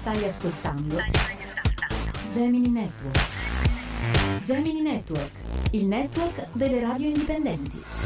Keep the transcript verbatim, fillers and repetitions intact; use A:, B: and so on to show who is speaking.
A: Stai ascoltando Gemini Network. Gemini Network, il network delle radio indipendenti.